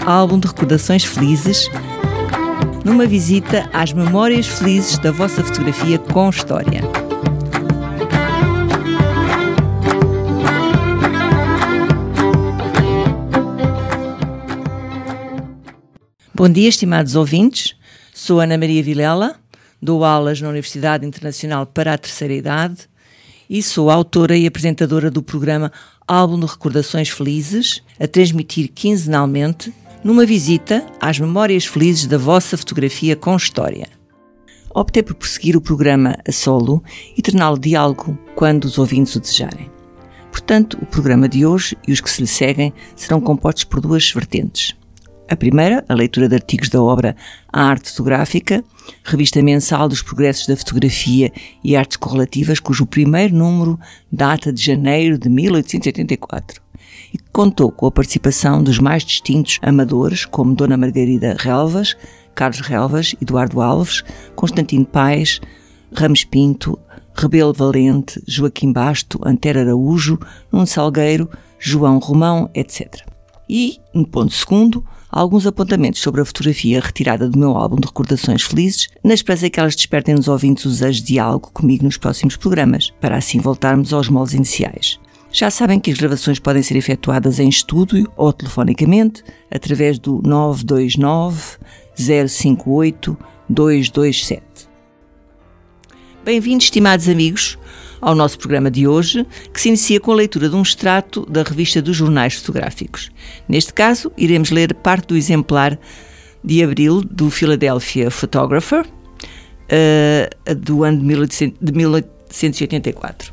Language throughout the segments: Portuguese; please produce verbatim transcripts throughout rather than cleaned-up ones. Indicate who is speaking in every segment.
Speaker 1: álbum de recordações felizes, numa visita às memórias felizes da vossa fotografia com história. Bom dia, estimados ouvintes. Sou Ana Maria Vilela, dou aulas na Universidade Internacional para a Terceira Idade e sou autora e apresentadora do programa Álbum de Recordações Felizes, a transmitir quinzenalmente numa visita às memórias felizes da vossa fotografia com história. Optei por prosseguir o programa a solo e torná-lo diálogo quando os ouvintes o desejarem. Portanto, o programa de hoje e os que se lhe seguem serão compostos por duas vertentes. A primeira, a leitura de artigos da obra A Arte Fotográfica, revista mensal dos progressos da fotografia e artes correlativas, cujo primeiro número data de janeiro de mil oitocentos e oitenta e quatro, e que contou com a participação dos mais distintos amadores, como Dona Margarida Relvas, Carlos Relvas, Eduardo Alves, Constantino Paes, Ramos Pinto, Rebelo Valente, Joaquim Basto, Antero Araújo, Nuno Salgueiro, João Romão, etcétera. E, no ponto segundo, alguns apontamentos sobre a fotografia retirada do meu álbum de recordações felizes, na esperança que elas despertem nos ouvintes os desejos de diálogo comigo nos próximos programas, para assim voltarmos aos moldes iniciais. Já sabem que as gravações podem ser efetuadas em estúdio ou telefonicamente, através do nove dois nove, zero cinco oito, dois dois sete. Bem-vindos, estimados amigos, ao nosso programa de hoje, que se inicia com a leitura de um extrato da revista dos jornais fotográficos. Neste caso, iremos ler parte do exemplar de abril do Philadelphia Photographer, uh, do ano de mil oitocentos e oitenta e quatro.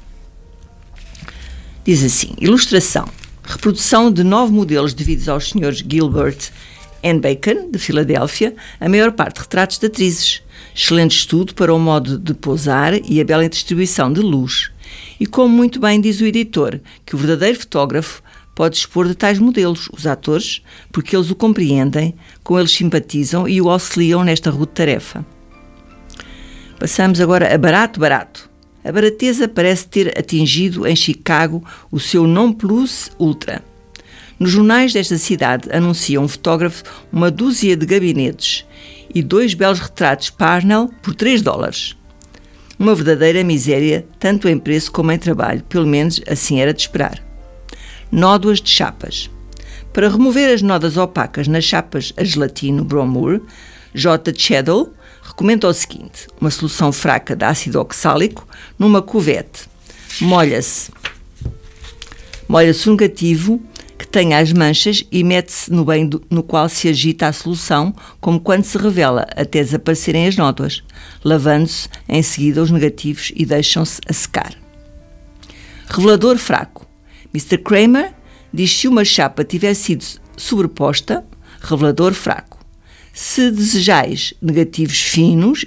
Speaker 1: Diz assim: ilustração, reprodução de nove modelos devidos aos senhores Gilbert and Bacon, de Filadélfia, a maior parte retratos de atrizes. Excelente estudo para o modo de posar e a bela distribuição de luz. E como muito bem diz o editor, que o verdadeiro fotógrafo pode dispor de tais modelos, os atores, porque eles o compreendem, com eles simpatizam e o auxiliam nesta rude tarefa. Passamos agora a barato, barato. A barateza parece ter atingido em Chicago o seu non plus ultra. Nos jornais desta cidade anuncia um fotógrafo uma dúzia de gabinetes e dois belos retratos Parnell por três dólares. Uma verdadeira miséria, tanto em preço como em trabalho, pelo menos assim era de esperar. Nódoas de chapas. Para remover as nódoas opacas nas chapas a gelatino Bromure, J. Cheadle recomenda o seguinte: uma solução fraca de ácido oxálico numa cuvete. Molha-se. Molha-se um negativo que tenha as manchas e mete-se no bem do, no qual se agita a solução, como quando se revela, até desaparecerem as nódoas, lavando-se em seguida os negativos e deixam-se a secar. Revelador fraco. mister Kramer diz: se uma chapa tiver sido sobreposta, revelador fraco. Se desejais negativos finos